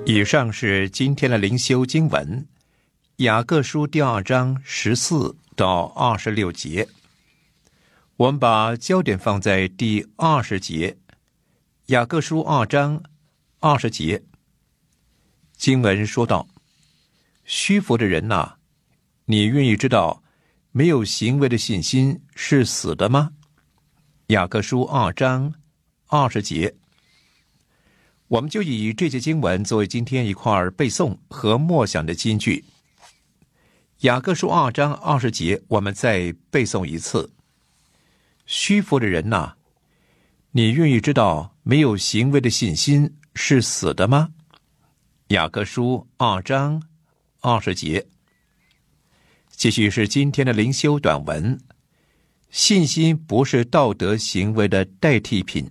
以上是今天的灵修经文，雅各书第2章14到26节。我们把焦点放在第20节，雅各书2章20节。经文说道：虚浮的人哪，你愿意知道没有行为的信心是死的吗？雅各书2章20节。我们就以这节经文作为今天一块背诵和默想的金句。雅各书2章20节，我们再背诵一次。虚浮的人哪，你愿意知道没有行为的信心是死的吗？雅各书2章20节。继续是今天的灵修短文。信心不是道德行为的代替品。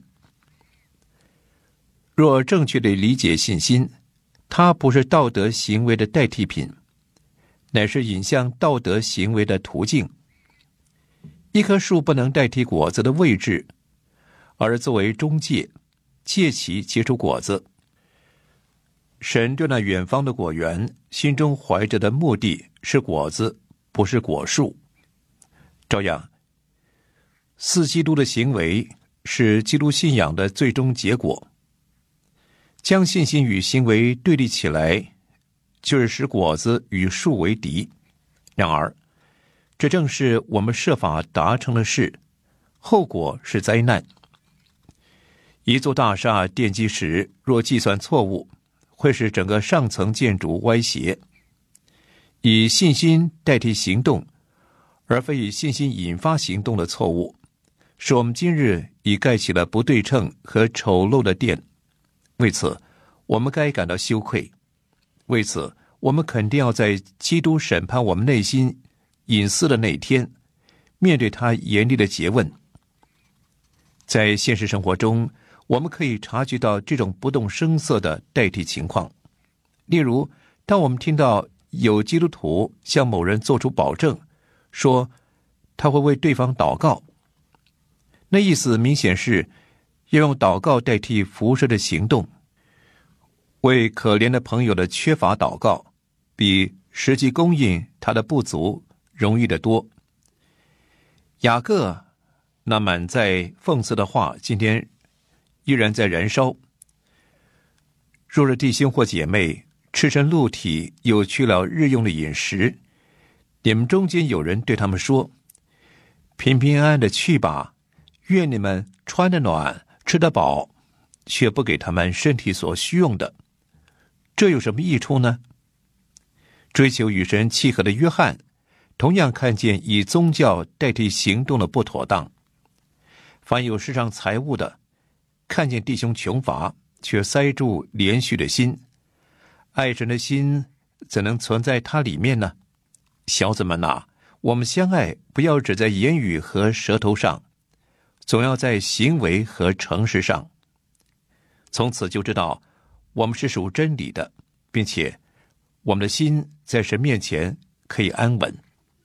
若正确地理解信心，它不是道德行为的代替品，乃是引向道德行为的途径。一棵树不能代替果子的位置，而作为中介，借其结出果子。神对那远方的果园心中怀着的目的是果子，不是果树。照样，似基督的行为是基督信仰的最终结果。将信心与行为对立起来，就是使果子与树为敌。然而，这正是我们设法达成的事，后果是灾难。一座大厦奠基时，若计算错误，会使整个上层建筑歪斜。以信心代替行动，而非以信心引发行动的错误，使我们今日已盖起了不对称和丑陋的殿。为此，我们该感到羞愧。为此，我们肯定要在基督审判我们内心隐私的那一天，面对他严厉的诘问。在现实生活中，我们可以察觉到这种不动声色的代替情况。例如，当我们听到有基督徒向某人做出保证，说他会为对方祷告，那意思明显是要用祷告代替辐射的行动。为可怜的朋友的缺乏祷告，比实际供应他的不足容易得多。雅各那满载讽刺的话，今天依然在燃烧。若是弟兄或姐妹赤身露体，又缺了日用的饮食，你们中间有人对他们说：平平安安的去吧，愿你们穿得暖，吃得饱，却不给他们身体所需用的，这有什么益处呢？追求与神契合的约翰同样看见以宗教代替行动的不妥当。凡有世上财物的，看见弟兄穷乏，却塞住连续的心，爱神的心怎能存在他里面呢？小子们哪，我们相爱不要只在言语和舌头上，总要在行为和诚实上。从此就知道我们是属真理的，并且我们的心在神面前可以安稳。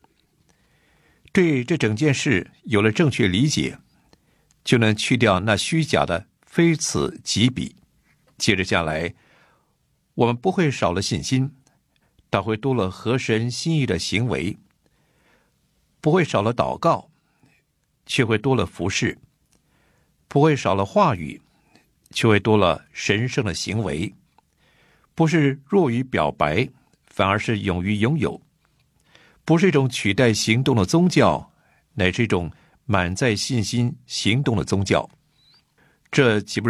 对这整件事有了正确理解，就能去掉那虚假的非此即彼。接着下来，我们不会少了信心，倒会多了合神心意的行为；不会少了祷告，却会多了服事；不会少了话语，却会多了神圣的行为。不是弱于表白，反而是勇于拥有。不是一种取代行动的宗教，乃是一种满载信心行动的宗教。这岂不是